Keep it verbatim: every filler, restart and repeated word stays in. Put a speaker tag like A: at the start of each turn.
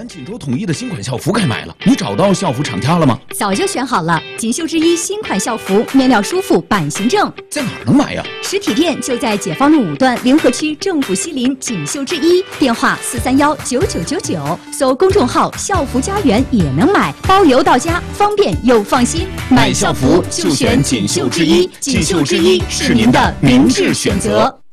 A: 锦州统一的新款校服该买了，你找到校服厂家了吗？
B: 早就选好了，锦绣之一新款校服，面料舒服，版型正。
A: 在哪儿能买呀？
B: 实体店就在解放路五段联合区政府西邻锦绣之一，电话四三幺九九九九，搜公众号校服家园也能买，包邮到家，方便又放心。
A: 买校服就选锦绣之一，锦绣之一是您的明智选择。